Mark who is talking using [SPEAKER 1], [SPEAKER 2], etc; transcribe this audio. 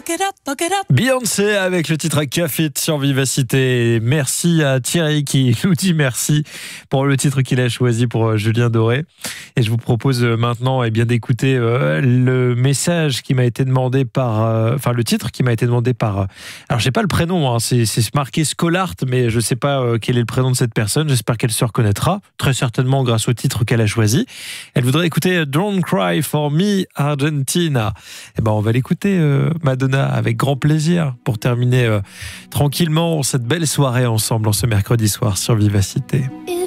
[SPEAKER 1] Beyoncé avec le titre Café sur Vivacité. Merci à Thierry qui nous dit merci pour le titre qu'il a choisi pour Julien Doré. Et je vous propose maintenant d'écouter le message qui m'a été demandé par... le titre qui m'a été demandé par... alors, j'ai pas le prénom, c'est marqué Scolart, mais je sais pas quel est le prénom de cette personne. J'espère qu'elle se reconnaîtra, très certainement grâce au titre qu'elle a choisi. Elle voudrait écouter Don't Cry for Me, Argentina. On va l'écouter, Madonna, avec grand plaisir, pour terminer tranquillement cette belle soirée ensemble en ce mercredi soir sur Vivacité.